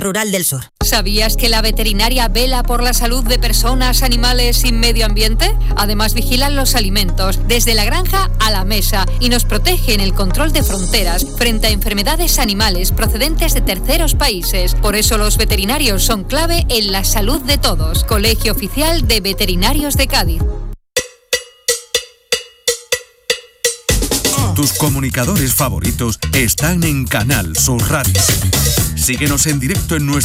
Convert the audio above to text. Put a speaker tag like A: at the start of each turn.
A: Rural del Sur.
B: ¿Sabías que la veterinaria vela por la salud de personas, animales y medio ambiente? Además vigilan los alimentos desde la granja a la mesa y nos protege en el control de fronteras frente a enfermedades animales procedentes de terceros países. Por eso los veterinarios son clave en la salud de todos. Colegio Oficial de Veterinarios de Cádiz.
C: Tus comunicadores favoritos están en Canal Sur Radio. Síguenos en directo en nuestro